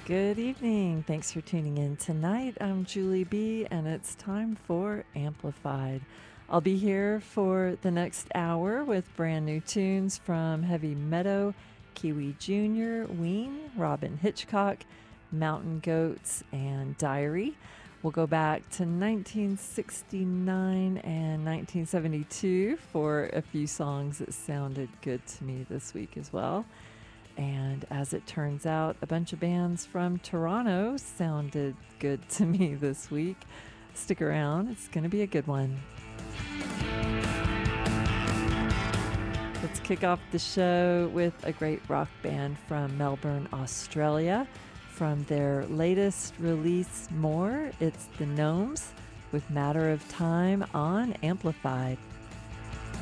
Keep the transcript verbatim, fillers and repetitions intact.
Good evening. Thanks for tuning in tonight. I'm Julie B, and it's time for Amplified. I'll be here for the next hour with brand new tunes from Heavy Meadow, Kiwi Junior, Ween, Robin Hitchcock, Mountain Goats, and Diary. We'll go back to nineteen sixty-nine and nineteen seventy-two for a few songs that sounded good to me this week as well. And as it turns out, a bunch of bands from Toronto sounded good to me this week. Stick around, it's going to be a good one. Let's kick off the show with a great rock band from Melbourne, Australia. From their latest release, More, it's the Gnomes with Matter of Time on Amplified.